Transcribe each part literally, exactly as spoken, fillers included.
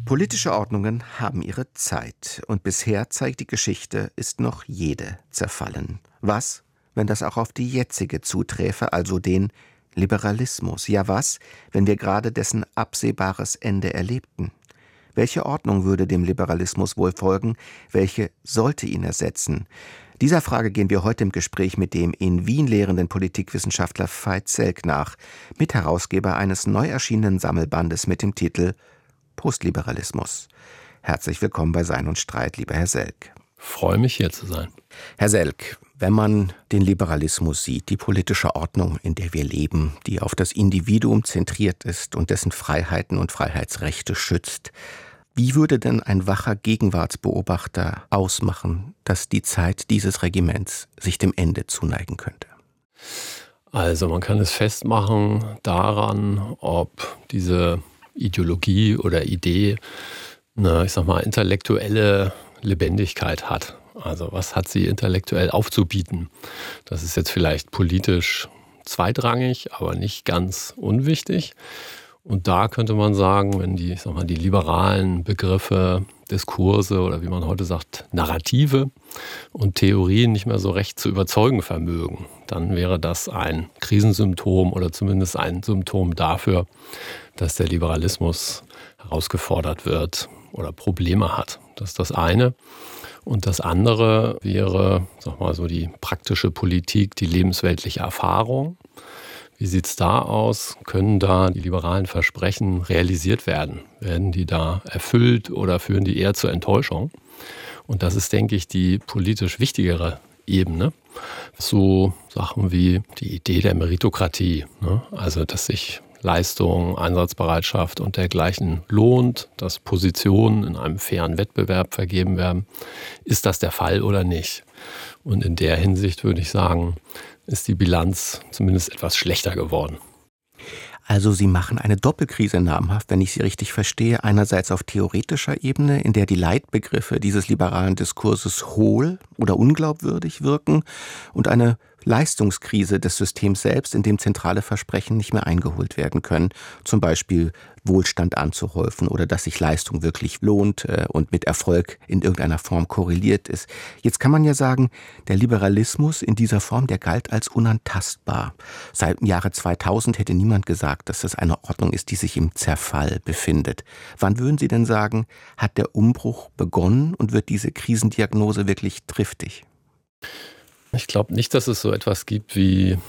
Politische Ordnungen haben ihre Zeit, und bisher zeigt die Geschichte, ist noch jede zerfallen. Was, wenn das auch auf die jetzige zuträfe, also den Liberalismus? Ja, was, wenn wir gerade dessen absehbares Ende erlebten? Welche Ordnung würde dem Liberalismus wohl folgen? Welche sollte ihn ersetzen? Dieser Frage gehen wir heute im Gespräch mit dem in Wien lehrenden Politikwissenschaftler Veit Selk nach, Mitherausgeber eines neu erschienenen Sammelbandes mit dem Titel Postliberalismus. Herzlich willkommen bei Sein und Streit, lieber Herr Selk. Freue mich, hier zu sein. Herr Selk, wenn man den Liberalismus sieht, die politische Ordnung, in der wir leben, die auf das Individuum zentriert ist und dessen Freiheiten und Freiheitsrechte schützt, wie würde denn ein wacher Gegenwartsbeobachter ausmachen, dass die Zeit dieses Regiments sich dem Ende zuneigen könnte? Also man kann es festmachen daran, ob diese Ideologie oder Idee eine, ich sag mal, intellektuelle Lebendigkeit hat. Also was hat sie intellektuell aufzubieten? Das ist jetzt vielleicht politisch zweitrangig, aber nicht ganz unwichtig. Und da könnte man sagen, wenn die, ich sag mal, die liberalen Begriffe, Diskurse oder wie man heute sagt, Narrative und Theorien nicht mehr so recht zu überzeugen vermögen, dann wäre das ein Krisensymptom oder zumindest ein Symptom dafür, dass der Liberalismus herausgefordert wird oder Probleme hat. Das ist das eine. Und das andere wäre, sag mal, so die praktische Politik, die lebensweltliche Erfahrung. Wie sieht es da aus? Können da die liberalen Versprechen realisiert werden? Werden die da erfüllt oder führen die eher zur Enttäuschung? Und das ist, denke ich, die politisch wichtigere Ebene. So Sachen wie die Idee der Meritokratie, ne? Also dass sich Leistung, Einsatzbereitschaft und dergleichen lohnt, dass Positionen in einem fairen Wettbewerb vergeben werden. Ist das der Fall oder nicht? Und in der Hinsicht würde ich sagen, ist die Bilanz zumindest etwas schlechter geworden. Also Sie machen eine Doppelkrise namhaft, wenn ich Sie richtig verstehe. Einerseits auf theoretischer Ebene, in der die Leitbegriffe dieses liberalen Diskurses hohl oder unglaubwürdig wirken, und eine Leistungskrise des Systems selbst, in dem zentrale Versprechen nicht mehr eingeholt werden können. Zum Beispiel Wohlstand anzuhäufen oder dass sich Leistung wirklich lohnt und mit Erfolg in irgendeiner Form korreliert ist. Jetzt kann man ja sagen, der Liberalismus in dieser Form, der galt als unantastbar. Seit dem Jahre zweitausend hätte niemand gesagt, dass das eine Ordnung ist, die sich im Zerfall befindet. Wann würden Sie denn sagen, hat der Umbruch begonnen und wird diese Krisendiagnose wirklich triftig? Ich glaube nicht, dass es so etwas gibt wie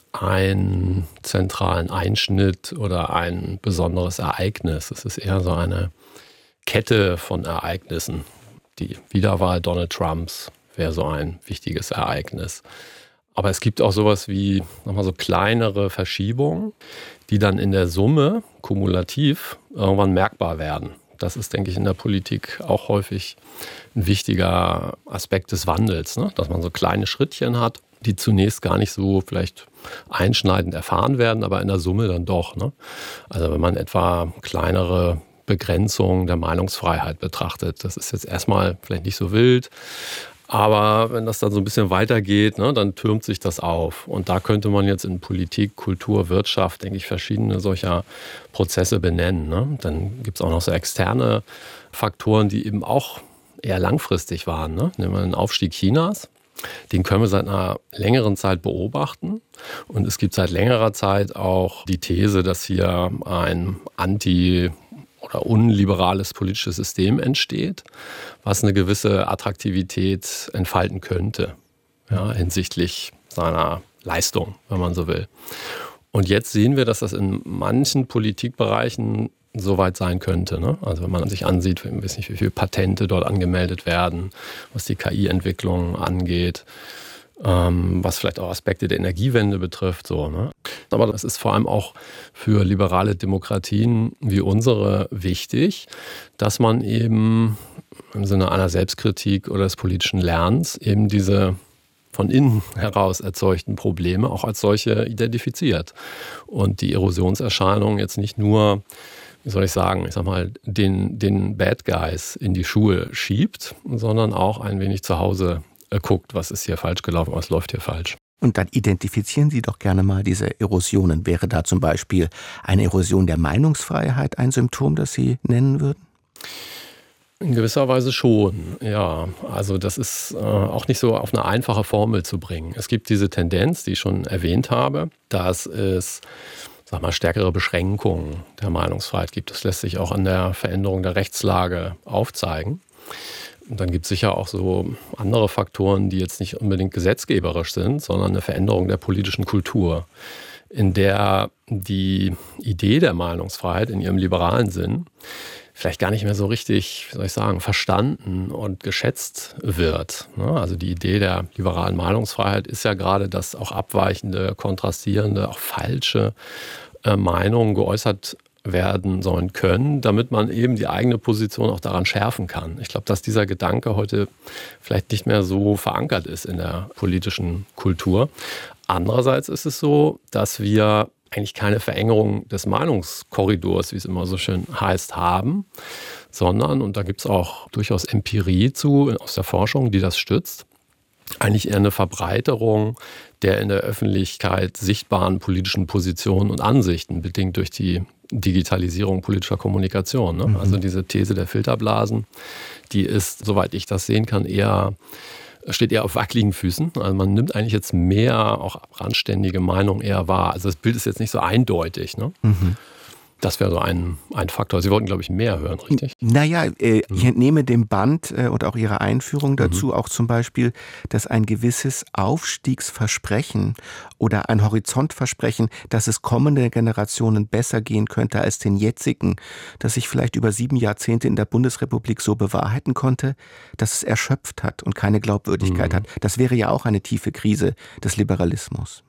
einen zentralen Einschnitt oder ein besonderes Ereignis. Es ist eher so eine Kette von Ereignissen. Die Wiederwahl Donald Trumps wäre so ein wichtiges Ereignis. Aber es gibt auch sowas wie nochmal so kleinere Verschiebungen, die dann in der Summe kumulativ irgendwann merkbar werden. Das ist, denke ich, in der Politik auch häufig ein wichtiger Aspekt des Wandels, ne? Dass man so kleine Schrittchen hat, die zunächst gar nicht so vielleicht einschneidend erfahren werden, aber in der Summe dann doch, ne? Also wenn man etwa kleinere Begrenzungen der Meinungsfreiheit betrachtet, das ist jetzt erstmal vielleicht nicht so wild, aber wenn das dann so ein bisschen weitergeht, ne, dann türmt sich das auf. Und da könnte man jetzt in Politik, Kultur, Wirtschaft, denke ich, verschiedene solcher Prozesse benennen, ne? Dann gibt es auch noch so externe Faktoren, die eben auch eher langfristig waren, ne? Nehmen wir den Aufstieg Chinas. Den können wir seit einer längeren Zeit beobachten. Und es gibt seit längerer Zeit auch die These, dass hier ein Anti- oder unliberales politisches System entsteht, was eine gewisse Attraktivität entfalten könnte, ja, hinsichtlich seiner Leistung, wenn man so will. Und jetzt sehen wir, dass das in manchen Politikbereichen so weit sein könnte, ne? Also wenn man sich ansieht, ich weiß nicht, wie viele Patente dort angemeldet werden, was die K I-Entwicklung angeht, ähm, was vielleicht auch Aspekte der Energiewende betrifft. So, ne? Aber das ist vor allem auch für liberale Demokratien wie unsere wichtig, dass man eben im Sinne einer Selbstkritik oder des politischen Lernens eben diese von innen heraus erzeugten Probleme auch als solche identifiziert. Und die Erosionserscheinungen jetzt nicht nur, wie soll ich sagen, ich sag mal, den, den Bad Guys in die Schuhe schiebt, sondern auch ein wenig zu Hause guckt, was ist hier falsch gelaufen, was läuft hier falsch. Und dann identifizieren Sie doch gerne mal diese Erosionen. Wäre da zum Beispiel eine Erosion der Meinungsfreiheit ein Symptom, das Sie nennen würden? In gewisser Weise schon, ja. Also das ist äh, auch nicht so auf eine einfache Formel zu bringen. Es gibt diese Tendenz, die ich schon erwähnt habe, dass es, sag mal, stärkere Beschränkungen der Meinungsfreiheit gibt. Das lässt sich auch an der Veränderung der Rechtslage aufzeigen. Und dann gibt es sicher auch so andere Faktoren, die jetzt nicht unbedingt gesetzgeberisch sind, sondern eine Veränderung der politischen Kultur, in der die Idee der Meinungsfreiheit in ihrem liberalen Sinn vielleicht gar nicht mehr so richtig, wie soll ich sagen, verstanden und geschätzt wird. Also die Idee der liberalen Meinungsfreiheit ist ja gerade, dass auch abweichende, kontrastierende, auch falsche Meinungen geäußert werden sollen können, damit man eben die eigene Position auch daran schärfen kann. Ich glaube, dass dieser Gedanke heute vielleicht nicht mehr so verankert ist in der politischen Kultur. Andererseits ist es so, dass wir eigentlich keine Verengerung des Meinungskorridors, wie es immer so schön heißt, haben, sondern, und da gibt es auch durchaus Empirie zu aus der Forschung, die das stützt, eigentlich eher eine Verbreiterung der in der Öffentlichkeit sichtbaren politischen Positionen und Ansichten, bedingt durch die Digitalisierung politischer Kommunikation. Ne? Mhm. Also diese These der Filterblasen, die ist, soweit ich das sehen kann, eher steht eher auf wackeligen Füßen. Also man nimmt eigentlich jetzt mehr auch randständige Meinungen eher wahr. Also das Bild ist jetzt nicht so eindeutig. Ne? Mhm. Das wäre so ein, ein Faktor. Sie wollten, glaube ich, mehr hören, richtig? Naja, äh, ich entnehme dem Band äh, und auch Ihrer Einführung dazu mhm. auch zum Beispiel, dass ein gewisses Aufstiegsversprechen oder ein Horizontversprechen, dass es kommende Generationen besser gehen könnte als den jetzigen, das sich vielleicht über sieben Jahrzehnte in der Bundesrepublik so bewahrheiten konnte, dass es erschöpft hat und keine Glaubwürdigkeit mhm. hat. Das wäre ja auch eine tiefe Krise des Liberalismus.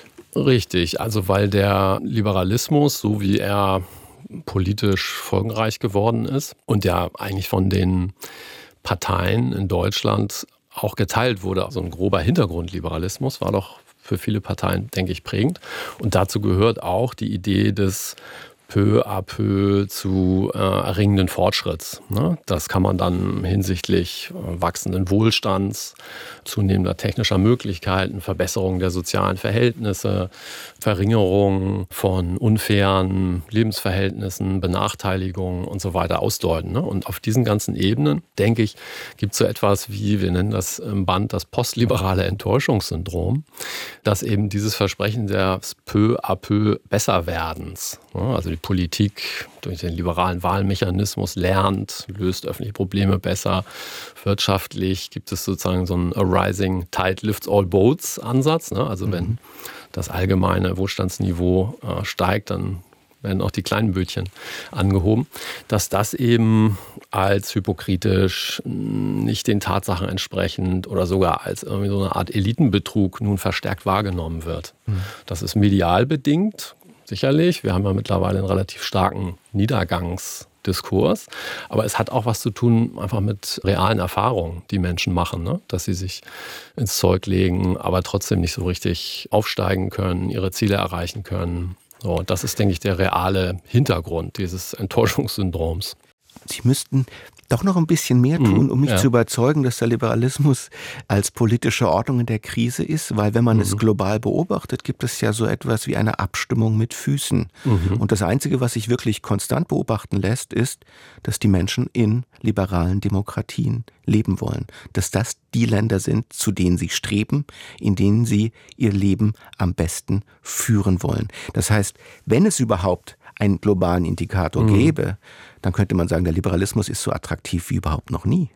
Richtig, also weil der Liberalismus, so wie er politisch folgenreich geworden ist und ja eigentlich von den Parteien in Deutschland auch geteilt wurde, also ein grober Hintergrundliberalismus war doch für viele Parteien, denke ich, prägend. Und dazu gehört auch die Idee des peu à peu zu äh, erringenden Fortschritts. Ne? Das kann man dann hinsichtlich äh, wachsenden Wohlstands, zunehmender technischer Möglichkeiten, Verbesserung der sozialen Verhältnisse, Verringerung von unfairen Lebensverhältnissen, Benachteiligungen und so weiter ausdeuten. Ne? Und auf diesen ganzen Ebenen, denke ich, gibt es so etwas wie, wir nennen das im Band das postliberale Enttäuschungssyndrom, dass eben dieses Versprechen des peu à peu Besserwerdens, ne? Also die Politik durch den liberalen Wahlmechanismus lernt, löst öffentliche Probleme besser. Wirtschaftlich gibt es sozusagen so einen A Rising Tide Lifts All Boats Ansatz. Ne? Also mhm. wenn das allgemeine Wohlstandsniveau äh, steigt, dann werden auch die kleinen Bötchen angehoben, dass das eben als hypokritisch, nicht den Tatsachen entsprechend oder sogar als irgendwie so eine Art Elitenbetrug nun verstärkt wahrgenommen wird. Mhm. Das ist medial bedingt. Sicherlich, wir haben ja mittlerweile einen relativ starken Niedergangsdiskurs, aber es hat auch was zu tun einfach mit realen Erfahrungen, die Menschen machen, ne? Dass sie sich ins Zeug legen, aber trotzdem nicht so richtig aufsteigen können, ihre Ziele erreichen können. So, das ist, denke ich, der reale Hintergrund dieses Enttäuschungssyndroms. Sie müssten doch noch ein bisschen mehr tun, um mich ja. zu überzeugen, dass der Liberalismus als politische Ordnung in der Krise ist, weil wenn man mhm. es global beobachtet, gibt es ja so etwas wie eine Abstimmung mit Füßen. Mhm. Und das Einzige, was sich wirklich konstant beobachten lässt, ist, dass die Menschen in liberalen Demokratien leben wollen. Dass das die Länder sind, zu denen sie streben, in denen sie ihr Leben am besten führen wollen. Das heißt, wenn es überhaupt einen globalen Indikator mhm. gäbe, dann könnte man sagen, der Liberalismus ist so attraktiv wie überhaupt noch nie.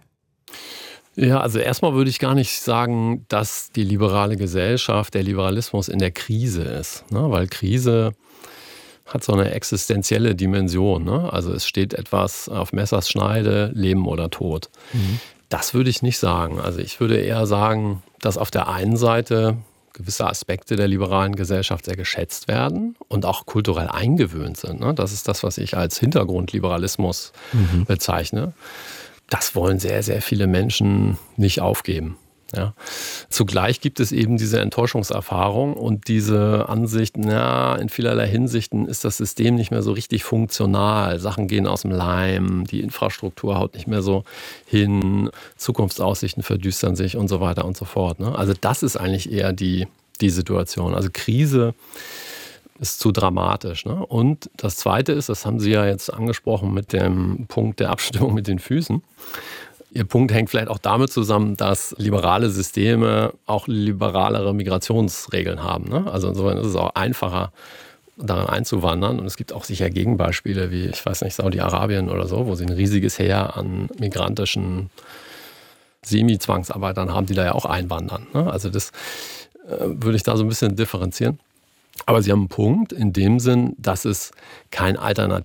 Ja, also erstmal würde ich gar nicht sagen, dass die liberale Gesellschaft, der Liberalismus in der Krise ist. Ne? Weil Krise hat so eine existenzielle Dimension. Ne? Also es steht etwas auf Messers Schneide, Leben oder Tod. Mhm. Das würde ich nicht sagen. Also ich würde eher sagen, dass auf der einen Seite gewisse Aspekte der liberalen Gesellschaft sehr geschätzt werden und auch kulturell eingewöhnt sind. Das ist das, was ich als Hintergrundliberalismus mhm. bezeichne. Das wollen sehr, sehr viele Menschen nicht aufgeben. Ja. Zugleich gibt es eben diese Enttäuschungserfahrung und diese Ansicht, na, in vielerlei Hinsichten ist das System nicht mehr so richtig funktional. Sachen gehen aus dem Leim, die Infrastruktur haut nicht mehr so hin, Zukunftsaussichten verdüstern sich und so weiter und so fort. Ne? Also das ist eigentlich eher die, die Situation. Also Krise ist zu dramatisch. Ne? Und das Zweite ist, das haben Sie ja jetzt angesprochen mit dem Punkt der Abstimmung mit den Füßen. Ihr Punkt hängt vielleicht auch damit zusammen, dass liberale Systeme auch liberalere Migrationsregeln haben. Ne? Also insofern ist es auch einfacher, daran einzuwandern. Und es gibt auch sicher Gegenbeispiele wie, ich weiß nicht, Saudi-Arabien oder so, wo sie ein riesiges Heer an migrantischen Semi-Zwangsarbeitern haben, die da ja auch einwandern. Ne? Also das äh, würde ich da so ein bisschen differenzieren. Aber Sie haben einen Punkt in dem Sinn, dass es kein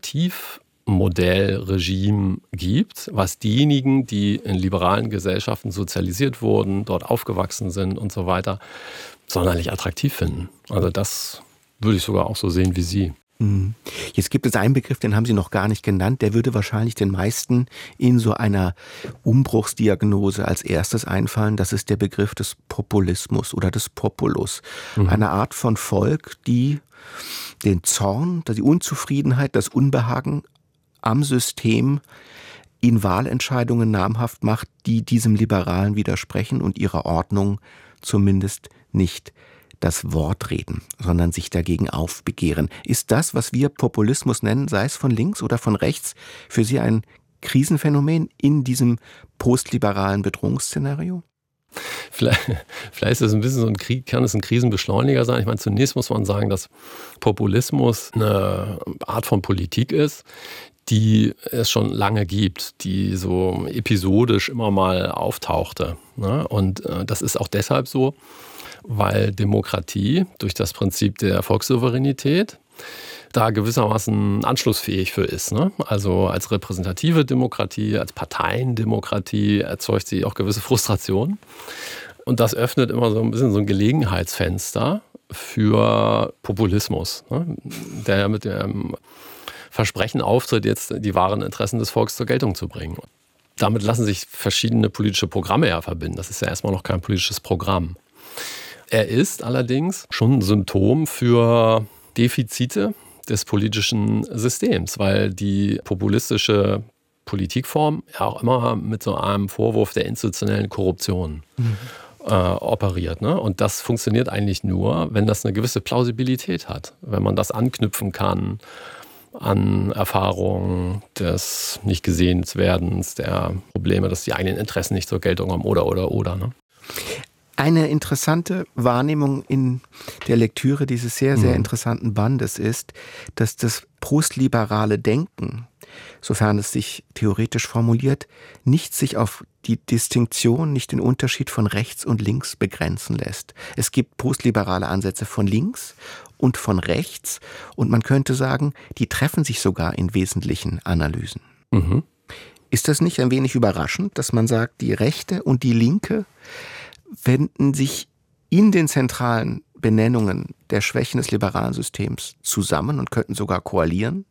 Alternativmodellregime gibt, was diejenigen, die in liberalen Gesellschaften sozialisiert wurden, dort aufgewachsen sind und so weiter, sonderlich attraktiv finden. Also das würde ich sogar auch so sehen wie Sie. Jetzt gibt es einen Begriff, den haben Sie noch gar nicht genannt, der würde wahrscheinlich den meisten in so einer Umbruchsdiagnose als erstes einfallen. Das ist der Begriff des Populismus oder des Populus. Mhm. Eine Art von Volk, die den Zorn, die Unzufriedenheit, das Unbehagen am System in Wahlentscheidungen namhaft macht, die diesem Liberalen widersprechen und ihrer Ordnung zumindest nicht das Wort reden, sondern sich dagegen aufbegehren. Ist das, was wir Populismus nennen, sei es von links oder von rechts, für Sie ein Krisenphänomen in diesem postliberalen Bedrohungsszenario? Vielleicht, vielleicht ist es ein bisschen so ein Krieg, kann es ein Krisenbeschleuniger sein. Ich meine, zunächst muss man sagen, dass Populismus eine Art von Politik ist, die es schon lange gibt, die so episodisch immer mal auftauchte. Und das ist auch deshalb so, weil Demokratie durch das Prinzip der Volkssouveränität da gewissermaßen anschlussfähig für ist. Ne? Also als repräsentative Demokratie, als Parteiendemokratie erzeugt sie auch gewisse Frustrationen. Und das öffnet immer so ein bisschen so ein Gelegenheitsfenster für Populismus, ne? Der ja mit dem Versprechen auftritt, jetzt die wahren Interessen des Volkes zur Geltung zu bringen. Damit lassen sich verschiedene politische Programme ja verbinden. Das ist ja erstmal noch kein politisches Programm. Er ist allerdings schon ein Symptom für Defizite des politischen Systems, weil die populistische Politikform ja auch immer mit so einem Vorwurf der institutionellen Korruption mhm. äh, operiert. Ne? Und das funktioniert eigentlich nur, wenn das eine gewisse Plausibilität hat, wenn man das anknüpfen kann an Erfahrungen des Nicht-Gesehenswerdens, der Probleme, dass die eigenen Interessen nicht zur Geltung kommen oder, oder, oder. Ne? Eine interessante Wahrnehmung in der Lektüre dieses sehr, sehr interessanten Bandes ist, dass das postliberale Denken, sofern es sich theoretisch formuliert, nicht sich auf die Distinktion, nicht den Unterschied von rechts und links begrenzen lässt. Es gibt postliberale Ansätze von links und von rechts und man könnte sagen, die treffen sich sogar in wesentlichen Analysen. Mhm. Ist das nicht ein wenig überraschend, dass man sagt, die Rechte und die Linke wenden sich in den zentralen Benennungen der Schwächen des liberalen Systems zusammen und könnten sogar koalieren?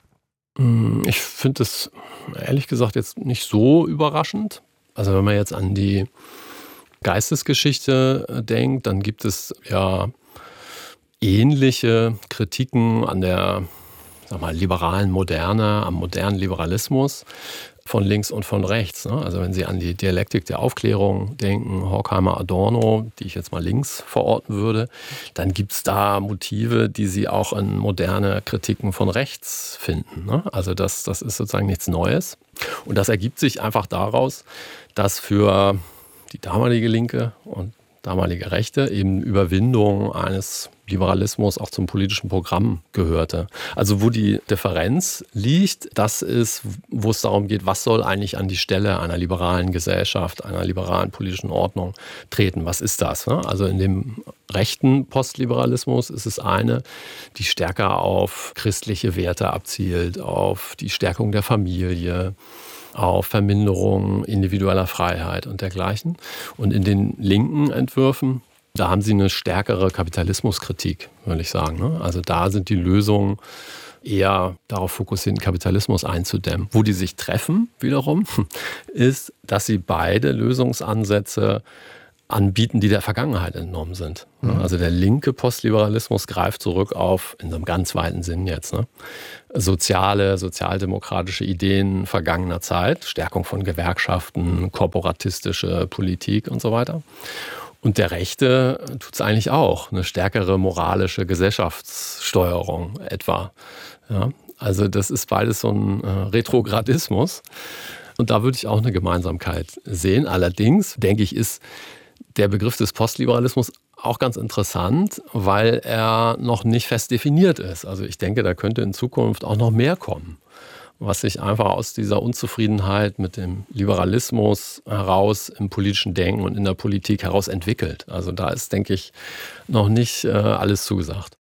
Ich finde es ehrlich gesagt jetzt nicht so überraschend. Also wenn man jetzt an die Geistesgeschichte denkt, dann gibt es ja ähnliche Kritiken an der, sag mal, liberalen Moderne, am modernen Liberalismus von links und von rechts. Also wenn Sie an die Dialektik der Aufklärung denken, Horkheimer, Adorno, die ich jetzt mal links verorten würde, dann gibt es da Motive, die Sie auch in moderne Kritiken von rechts finden. Also das, das ist sozusagen nichts Neues. Und das ergibt sich einfach daraus, dass für die damalige Linke und damalige Rechte eben Überwindung eines Liberalismus auch zum politischen Programm gehörte. Also wo die Differenz liegt, das ist, wo es darum geht, was soll eigentlich an die Stelle einer liberalen Gesellschaft, einer liberalen politischen Ordnung treten. Was ist das? Also in dem rechten Postliberalismus ist es eine, die stärker auf christliche Werte abzielt, auf die Stärkung der Familie, auf Verminderung individueller Freiheit und dergleichen. Und in den linken Entwürfen, da haben sie eine stärkere Kapitalismuskritik, würde ich sagen. Also da sind die Lösungen eher darauf fokussiert, den Kapitalismus einzudämmen. Wo die sich treffen, wiederum, ist, dass sie beide Lösungsansätze anbieten, die der Vergangenheit entnommen sind. Mhm. Also der linke Postliberalismus greift zurück auf, in so einem ganz weiten Sinn jetzt, ne, soziale, sozialdemokratische Ideen vergangener Zeit, Stärkung von Gewerkschaften, korporatistische Politik und so weiter. Und der Rechte tut es eigentlich auch, eine stärkere moralische Gesellschaftssteuerung etwa. Ja, also das ist beides so ein äh, Retrogradismus. Und da würde ich auch eine Gemeinsamkeit sehen. Allerdings, denke ich, ist der Begriff des Postliberalismus auch ganz interessant, weil er noch nicht fest definiert ist. Also ich denke, da könnte in Zukunft auch noch mehr kommen, was sich einfach aus dieser Unzufriedenheit mit dem Liberalismus heraus im politischen Denken und in der Politik heraus entwickelt. Also da ist, denke ich, noch nicht äh, alles zugesagt.